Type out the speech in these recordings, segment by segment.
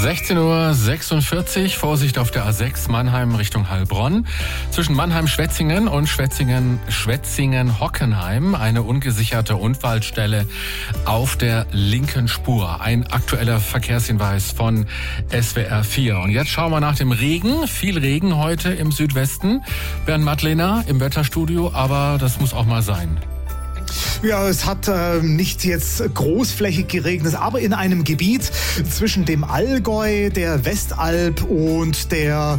16:46 Uhr, Vorsicht auf der A6 Mannheim Richtung Heilbronn. Zwischen Mannheim-Schwetzingen und Schwetzingen-Hockenheim eine ungesicherte Unfallstelle auf der linken Spur. Ein aktueller Verkehrshinweis von SWR 4. Und jetzt schauen wir nach dem Regen. Viel Regen heute im Südwesten. Bernd Madlener im Wetterstudio, aber das muss auch mal sein. Ja, es hat nicht jetzt großflächig geregnet, aber in einem Gebiet zwischen dem Allgäu, der Westalb und der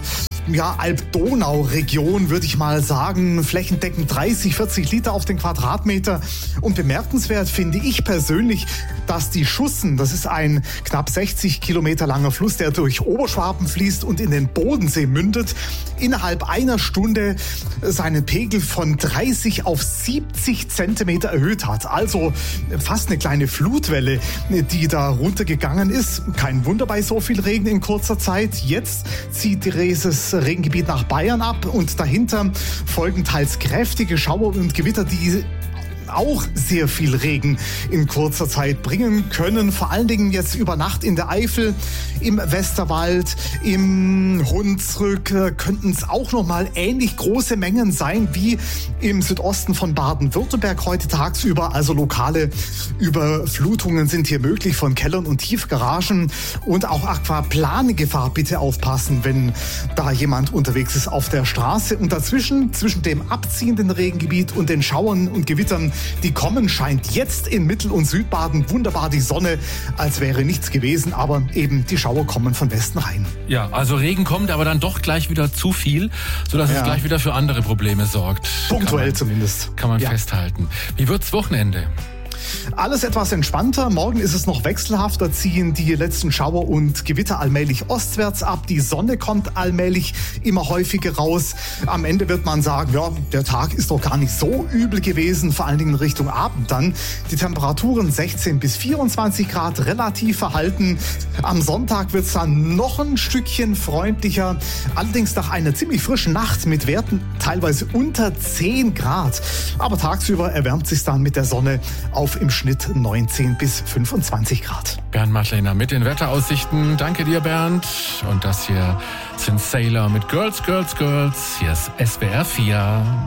Alb-Donau-Region, würde ich mal sagen, flächendeckend 30, 40 Liter auf den Quadratmeter. Und bemerkenswert finde ich persönlich, dass die Schussen, das ist ein knapp 60 Kilometer langer Fluss, der durch Oberschwaben fließt und in den Bodensee mündet, innerhalb einer Stunde seinen Pegel von 30 auf 70 Zentimeter erhöht hat. Also fast eine kleine Flutwelle, die da runtergegangen ist. Kein Wunder bei so viel Regen in kurzer Zeit. Jetzt zieht dieses Regengebiet nach Bayern ab und dahinter folgen teils kräftige Schauer und Gewitter, die auch sehr viel Regen in kurzer Zeit bringen können. Vor allen Dingen jetzt über Nacht in der Eifel, im Westerwald, im Hunsrück könnten es auch nochmal ähnlich große Mengen sein wie im Südosten von Baden-Württemberg heute tagsüber. Also lokale Überflutungen sind hier möglich von Kellern und Tiefgaragen und auch Aquaplaning-Gefahr. Bitte aufpassen, wenn da jemand unterwegs ist auf der Straße. Und dazwischen, zwischen dem abziehenden Regengebiet und den Schauern und Gewittern, die kommen, scheint jetzt in Mittel- und Südbaden wunderbar die Sonne, als wäre nichts gewesen, aber eben die Schauer kommen von Westen rein. Ja, also Regen kommt, aber dann doch gleich wieder zu viel, sodass es gleich wieder für andere Probleme sorgt. Punktuell zumindest. Kann man festhalten. Wie wird's Wochenende? Alles etwas entspannter. Morgen ist es noch wechselhaft. Da ziehen die letzten Schauer und Gewitter allmählich ostwärts ab. Die Sonne kommt allmählich immer häufiger raus. Am Ende wird man sagen, ja, der Tag ist doch gar nicht so übel gewesen. Vor allen Dingen Richtung Abend dann. Die Temperaturen 16 bis 24 Grad relativ verhalten. Am Sonntag wird es dann noch ein Stückchen freundlicher. Allerdings nach einer ziemlich frischen Nacht mit Werten teilweise unter 10 Grad. Aber tagsüber erwärmt sich dann mit der Sonne auf im Schnitt 19 bis 25 Grad. Bernd Madlener mit den Wetteraussichten. Danke dir, Bernd. Und das hier sind Sailor mit Girls, Girls, Girls. Hier ist SWR 4.